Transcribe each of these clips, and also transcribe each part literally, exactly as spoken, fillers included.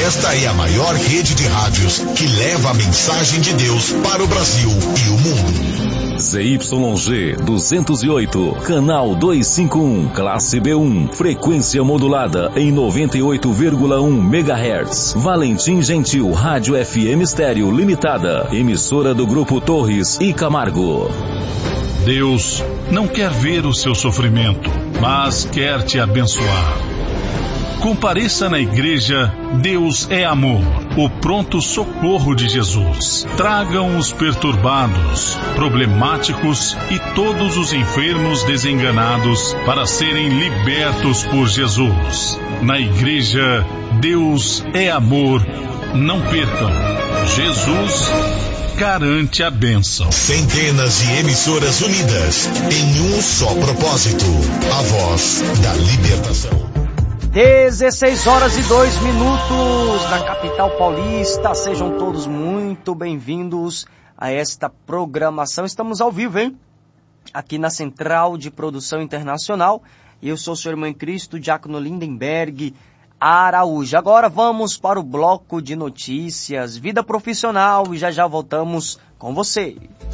Esta é a maior rede de rádios que leva a mensagem de Deus para o Brasil e o mundo. Z Y G duzentos e oito, canal duzentos e cinquenta e um, classe B um, frequência modulada em noventa e oito vírgula um megahertz. Valentim Gentil Rádio F M Estéreo Limitada, emissora do Grupo Torres e Camargo. Deus não quer ver o seu sofrimento, mas quer te abençoar. Compareça na igreja Deus é Amor, o pronto socorro de Jesus. Tragam os perturbados, problemáticos e todos os enfermos desenganados para serem libertos por Jesus. Na igreja Deus é Amor, não percam. Jesus garante a bênção. Centenas de emissoras unidas em um só propósito, a voz da libertação. dezesseis horas e dois minutos na capital paulista. Sejam todos muito bem-vindos a esta programação. Estamos ao vivo, hein? Aqui na Central de Produção Internacional. Eu sou o senhor Irmão em Cristo, Diácono Lindenberg Araújo. Agora vamos para o bloco de notícias, vida profissional, e já já voltamos com você.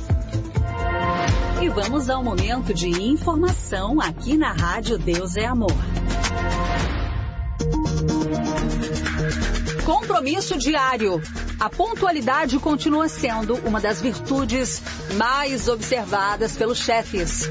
E vamos ao momento de informação aqui na Rádio Deus é Amor. Compromisso diário. A pontualidade continua sendo uma das virtudes mais observadas pelos chefes.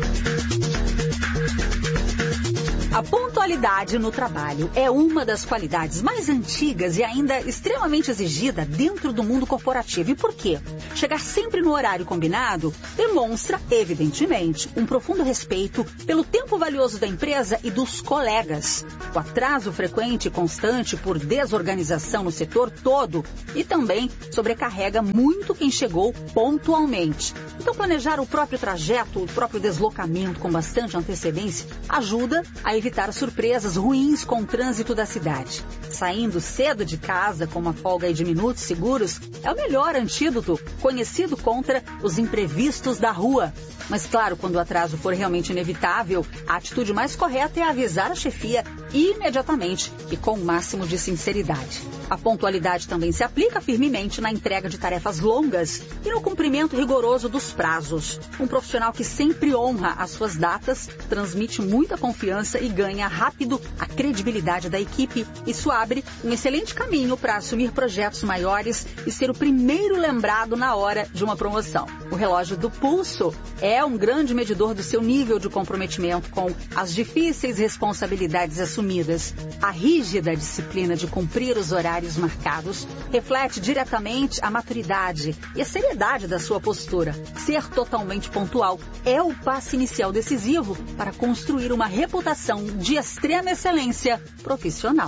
A pontualidade no trabalho é uma das qualidades mais antigas e ainda extremamente exigida dentro do mundo corporativo. E por quê? Chegar sempre no horário combinado demonstra, evidentemente, um profundo respeito pelo tempo valioso da empresa e dos colegas. O atraso frequente e constante por desorganização no setor todo e também sobrecarrega muito quem chegou pontualmente. Então, planejar o próprio trajeto, o próprio deslocamento com bastante antecedência ajuda a evitar surpresas ruins com o trânsito da cidade. Saindo cedo de casa com uma folga de minutos seguros é o melhor antídoto conhecido contra os imprevistos da rua. Mas claro, quando o atraso for realmente inevitável, a atitude mais correta é avisar a chefia imediatamente e com o máximo de sinceridade. A pontualidade também se aplica firmemente na entrega de tarefas longas e no cumprimento rigoroso dos prazos. Um profissional que sempre honra as suas datas transmite muita confiança e ganha rápido a credibilidade da equipe. Isso abre um excelente caminho para assumir projetos maiores e ser o primeiro lembrado na hora de uma promoção. O relógio do pulso é um grande medidor do seu nível de comprometimento com as difíceis responsabilidades assumidas. A rígida disciplina de cumprir os horários marcados reflete diretamente a maturidade e a seriedade da sua postura. Ser totalmente pontual é o passo inicial decisivo para construir uma reputação de extrema excelência profissional.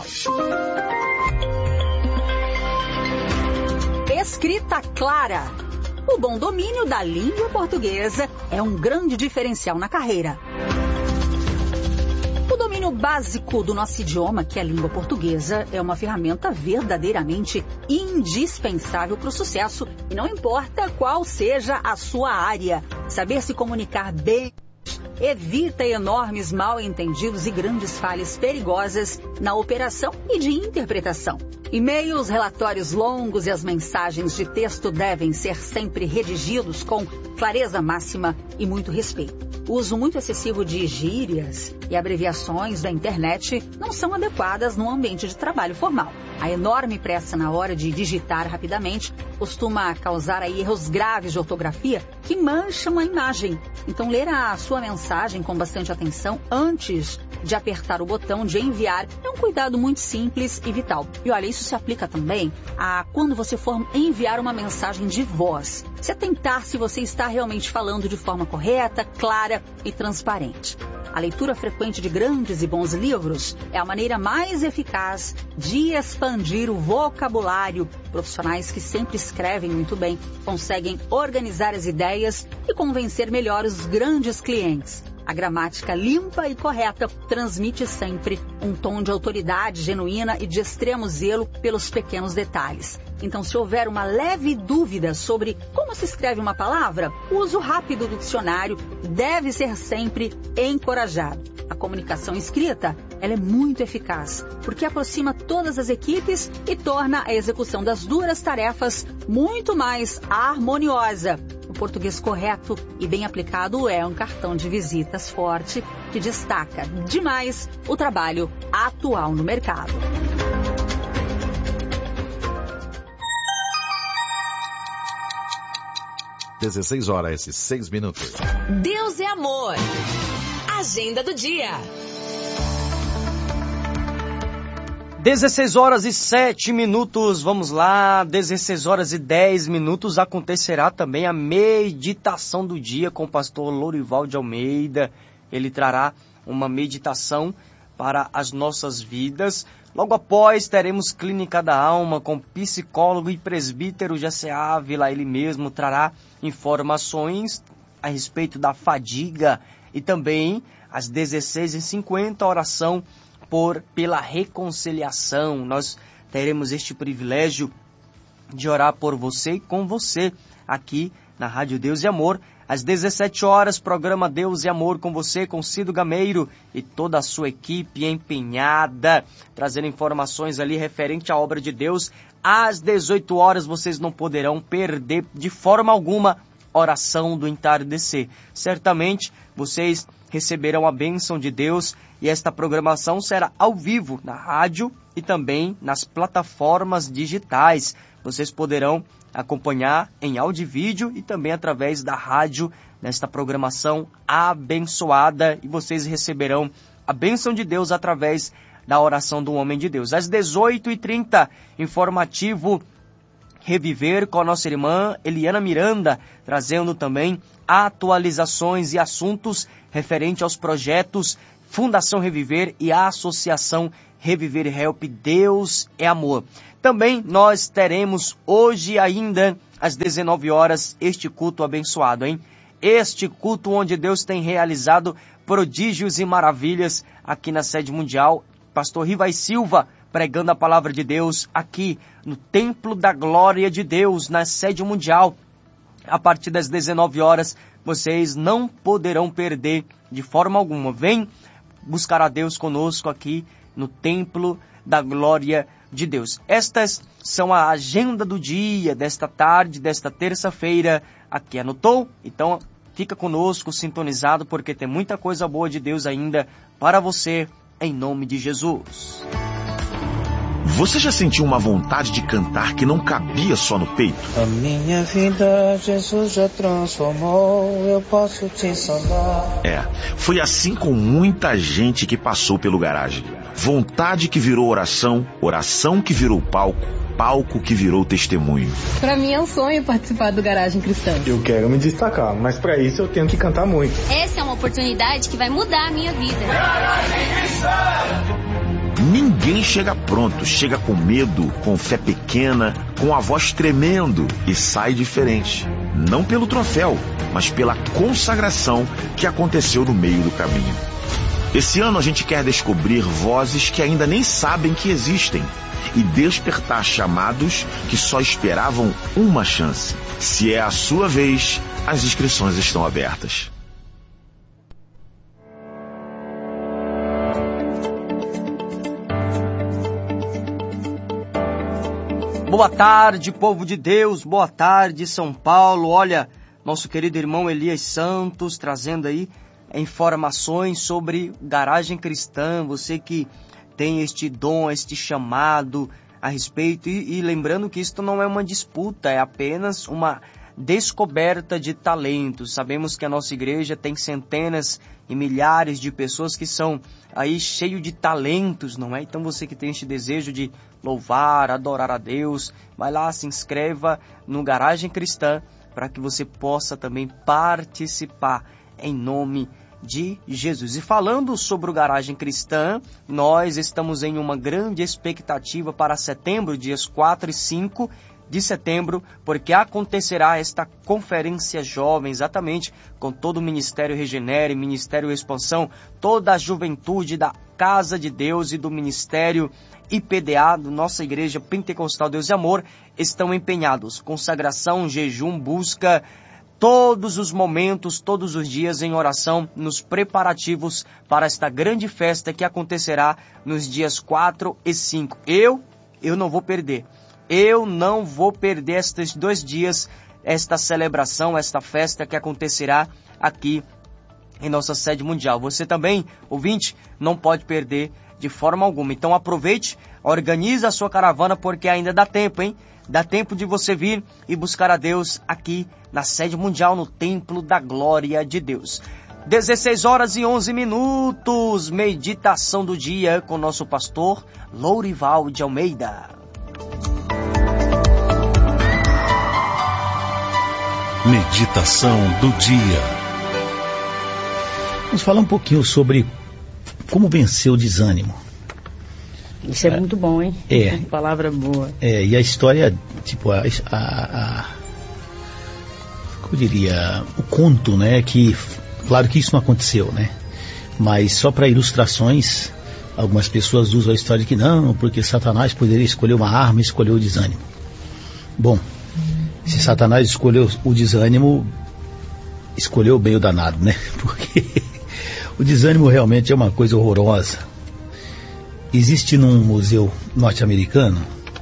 Escrita clara. O bom domínio da língua portuguesa é um grande diferencial na carreira. O domínio básico do nosso idioma, que é a língua portuguesa, é uma ferramenta verdadeiramente indispensável para o sucesso, e não importa qual seja a sua área. Saber se comunicar bem evita enormes mal-entendidos e grandes falhas perigosas na operação e de interpretação. E-mails, relatórios longos e as mensagens de texto devem ser sempre redigidos com clareza máxima e muito respeito. O uso muito excessivo de gírias e abreviações da internet não são adequadas no ambiente de trabalho formal. A enorme pressa na hora de digitar rapidamente costuma causar aí erros graves de ortografia que mancham a imagem. Então, ler a sua mensagem com bastante atenção antes de apertar o botão de enviar é um cuidado muito simples e vital. E olha, isso se aplica também a quando você for enviar uma mensagem de voz. Se atentar se você está realmente falando de forma correta, clara e transparente. A leitura frequente de grandes e bons livros é a maneira mais eficaz de expandir o vocabulário. Profissionais que sempre escrevem muito bem conseguem organizar as ideias e convencer melhor os grandes clientes. A gramática limpa e correta transmite sempre um tom de autoridade genuína e de extremo zelo pelos pequenos detalhes. Então, se houver uma leve dúvida sobre como se escreve uma palavra, o uso rápido do dicionário deve ser sempre encorajado. A comunicação escrita ela é muito eficaz, porque aproxima todas as equipes e torna a execução das duras tarefas muito mais harmoniosa. O português correto e bem aplicado é um cartão de visitas forte que destaca demais o trabalho atual no mercado. dezesseis horas e seis minutos. Deus é amor. Agenda do dia. dezesseis horas e sete minutos, vamos lá, dezesseis horas e dez minutos, acontecerá também a meditação do dia com o pastor Lorival de Almeida. Ele trará uma meditação para as nossas vidas. Logo após, teremos Clínica da Alma com psicólogo e presbítero Jessé Ávila. Ele mesmo trará informações a respeito da fadiga e também às dezesseis e cinquenta, oração por, pela reconciliação. Nós teremos este privilégio de orar por você e com você aqui na Rádio Deus e Amor. Às dezessete horas, programa Deus e Amor com você, com Cido Gameiro e toda a sua equipe empenhada, trazendo informações ali referente à obra de Deus. Às dezoito horas, vocês não poderão perder de forma alguma oração do entardecer. Certamente, vocês receberão a bênção de Deus e esta programação será ao vivo na rádio e também nas plataformas digitais. Vocês poderão acompanhar em áudio e vídeo e também através da rádio nesta programação abençoada e vocês receberão a bênção de Deus através da oração do homem de Deus. Às dezoito e trinta, informativo Reviver com a nossa irmã Eliana Miranda, trazendo também atualizações e assuntos referentes aos projetos Fundação Reviver e a Associação Reviver Help. Deus é Amor. Também nós teremos hoje ainda, às dezenove horas, este culto abençoado, hein? Este culto onde Deus tem realizado prodígios e maravilhas aqui na sede mundial. Pastor Rivai Silva pregando a palavra de Deus aqui no Templo da Glória de Deus, na sede mundial. A partir das dezenove horas, vocês não poderão perder de forma alguma. Vem buscar a Deus conosco aqui no Templo da Glória de Deus. Estas são a agenda do dia, desta tarde, desta terça-feira. Aqui anotou? Então fica conosco, sintonizado, porque tem muita coisa boa de Deus ainda para você, em nome de Jesus. Você já sentiu uma vontade de cantar que não cabia só no peito? A minha vida Jesus já transformou, eu posso te salvar. É, foi assim com muita gente que passou pelo Garagem. Vontade que virou oração, oração que virou palco, palco que virou testemunho. Pra mim é um sonho participar do Garagem Cristã. Eu quero me destacar, mas pra isso eu tenho que cantar muito. Essa é uma oportunidade que vai mudar a minha vida. Garagem Cristã! Ninguém chega pronto, chega com medo, com fé pequena, com a voz tremendo e sai diferente. Não pelo troféu, mas pela consagração que aconteceu no meio do caminho. Esse ano a gente quer descobrir vozes que ainda nem sabem que existem e despertar chamados que só esperavam uma chance. Se é a sua vez, as inscrições estão abertas. Boa tarde, povo de Deus, boa tarde, São Paulo. Olha, nosso querido irmão Elias Santos trazendo aí informações sobre Garagem Cristã. Você que tem este dom, este chamado a respeito. E, e lembrando que isto não é uma disputa, é apenas uma descoberta de talentos. Sabemos que a nossa igreja tem centenas e milhares de pessoas que são aí cheio de talentos, não é? Então você que tem este desejo de louvar, adorar a Deus, vai lá, se inscreva no Garagem Cristã para que você possa também participar em nome de Jesus. E falando sobre o Garagem Cristã, nós estamos em uma grande expectativa para setembro, dias quatro e cinco de setembro, porque acontecerá esta conferência jovem, exatamente com todo o Ministério Regenere, Ministério Expansão, toda a juventude da Casa de Deus e do Ministério I P D A, da nossa Igreja Pentecostal Deus e Amor, estão empenhados. Consagração, jejum, busca todos os momentos, todos os dias em oração, nos preparativos para esta grande festa que acontecerá nos dias quatro e cinco. Eu, eu não vou perder. Eu não vou perder estes dois dias, esta celebração, esta festa que acontecerá aqui em nossa sede mundial. Você também, ouvinte, não pode perder de forma alguma. Então aproveite, organize a sua caravana, porque ainda dá tempo, hein? Dá tempo de você vir e buscar a Deus aqui na sede mundial, no Templo da Glória de Deus. dezesseis horas e onze minutos, meditação do dia com nosso pastor Lourival de Almeida. Meditação do dia. Vamos falar um pouquinho sobre como vencer o desânimo. Isso é, é muito bom, hein? É. Palavra boa. É, e a história, tipo, a, a, a como eu diria, o conto, né, que, claro que isso não aconteceu, né, mas só para ilustrações, algumas pessoas usam a história de que não, porque Satanás poderia escolher uma arma e escolheu o desânimo. Bom, se Satanás escolheu o desânimo, escolheu bem o danado, né, porque o desânimo realmente é uma coisa horrorosa. Existe num museu norte-americano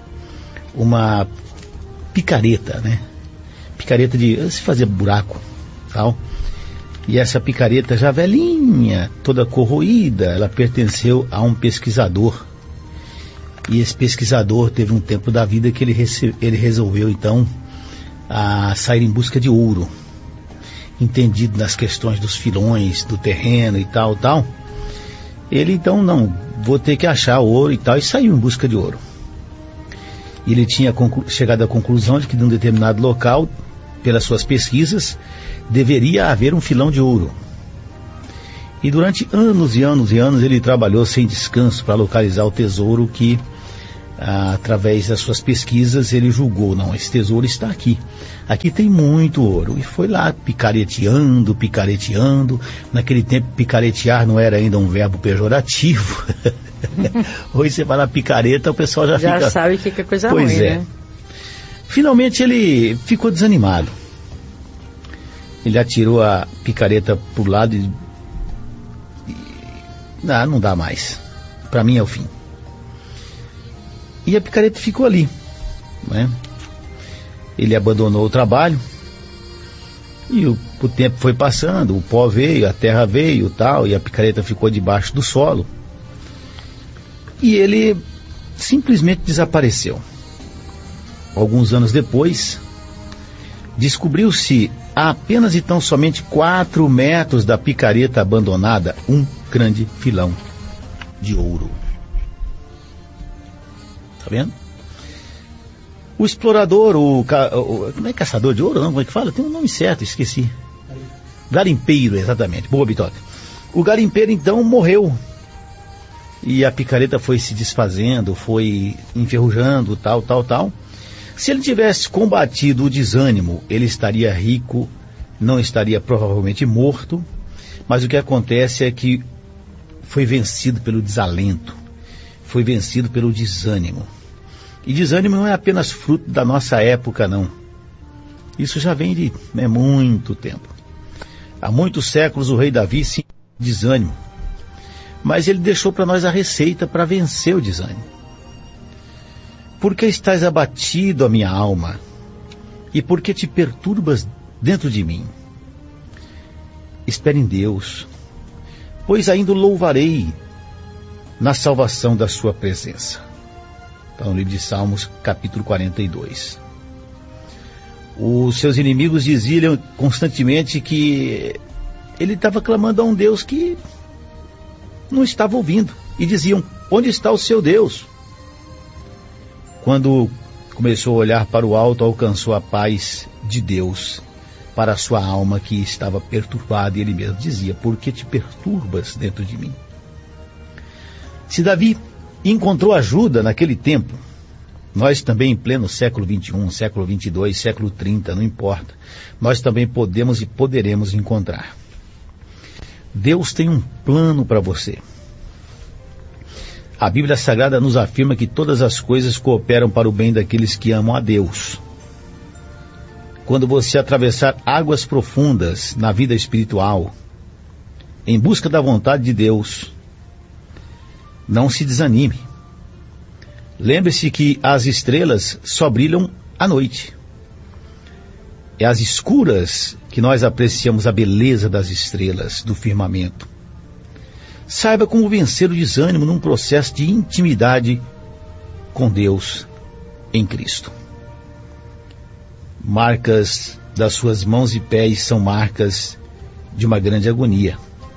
uma picareta, né? Picareta de se fazer buraco, tal. E essa picareta já velhinha, toda corroída, ela pertenceu a um pesquisador. E esse pesquisador teve um tempo da vida que ele, rece- ele resolveu então a sair em busca de ouro, entendido nas questões dos filões, do terreno e tal, tal. Ele então, não, vou ter que achar ouro e tal, e saiu em busca de ouro. E ele tinha conclu- chegado à conclusão de que num determinado local, pelas suas pesquisas, deveria haver um filão de ouro. E durante anos e anos e anos ele trabalhou sem descanso para localizar o tesouro que, ah, através das suas pesquisas, ele julgou, não, esse tesouro está aqui. Aqui tem muito ouro. E foi lá picareteando, picareteando. Naquele tempo picaretear não era ainda um verbo pejorativo. Hoje você fala picareta, o pessoal já, já fica... Já sabe que é coisa pois ruim, é. né? Finalmente ele ficou desanimado. Ele atirou a picareta pro lado e... e... Não, não dá mais. Para mim é o fim. E a picareta ficou ali, né? Ele abandonou o trabalho e o, o tempo foi passando, o pó veio, a terra veio, tal, e a picareta ficou debaixo do solo. E ele simplesmente desapareceu. Alguns anos depois, descobriu-se a apenas e tão somente quatro metros da picareta abandonada um grande filão de ouro. Tá vendo? O explorador, o, o... Como é caçador de ouro, não? Como é que fala? Tem um nome certo, esqueci. Garimpeiro, exatamente. Boa, Bitoca. O garimpeiro, então, morreu. E a picareta foi se desfazendo, foi enferrujando, tal, tal, tal. Se ele tivesse combatido o desânimo, ele estaria rico, não estaria provavelmente morto. Mas o que acontece é que foi vencido pelo desalento. Foi vencido pelo desânimo. E desânimo não é apenas fruto da nossa época, não. Isso já vem de né, muito tempo. Há muitos séculos o rei Davi sentiu desânimo. Mas ele deixou para nós a receita para vencer o desânimo. Por que estás abatido, a minha alma? E por que te perturbas dentro de mim? Espere em Deus, pois ainda o louvarei na salvação da sua presença. Está no livro de Salmos, capítulo quarenta e dois. Os seus inimigos diziam constantemente que ele estava clamando a um Deus que não estava ouvindo. E diziam, onde está o seu Deus? Quando começou a olhar para o alto, alcançou a paz de Deus para a sua alma que estava perturbada. E ele mesmo dizia, por que te perturbas dentro de mim? Se Davi encontrou ajuda naquele tempo, nós também em pleno século vinte e um, século vinte e dois, século trinta, não importa, nós também podemos e poderemos encontrar. Deus tem um plano para você. A Bíblia Sagrada nos afirma que todas as coisas cooperam para o bem daqueles que amam a Deus. quando você atravessar águas profundas na vida espiritual, em busca da vontade de Deus, não se desanime. Lembre-se que as estrelas só brilham à noite. É às escuras que nós apreciamos a beleza das estrelas do firmamento. Saiba como vencer o desânimo num processo de intimidade com Deus em Cristo. Marcas das suas mãos e pés são marcas de uma grande agonia.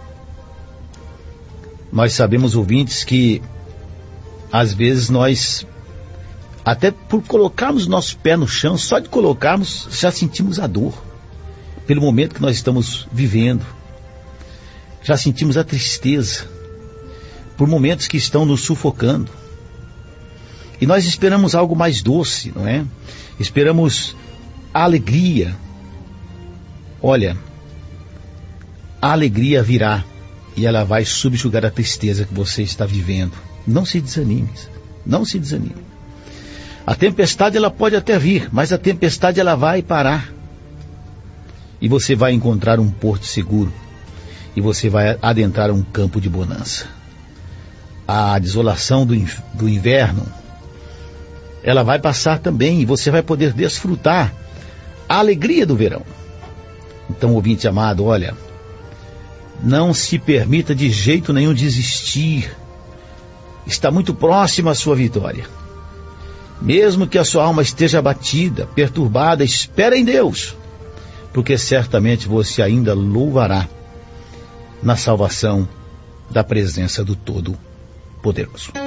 Nós sabemos, ouvintes, que às vezes nós, até por colocarmos nosso pé no chão, só de colocarmos, já sentimos a dor, pelo momento que nós estamos vivendo. Já sentimos a tristeza, por momentos que estão nos sufocando. E nós esperamos algo mais doce, não é? Esperamos a alegria. Olha, a alegria virá e ela vai subjugar a tristeza que você está vivendo. Não se desanime, não se desanime. A tempestade ela pode até vir, mas a tempestade ela vai parar. E você vai encontrar um porto seguro. E você vai adentrar um campo de bonança. A desolação do, do inverno, ela vai passar também, e você vai poder desfrutar a alegria do verão. Então, ouvinte amado, olha, não se permita de jeito nenhum desistir. Está muito próxima a sua vitória. Mesmo que a sua alma esteja abatida, perturbada, espere em Deus, porque certamente você ainda louvará na salvação da presença do Todo-Poderoso.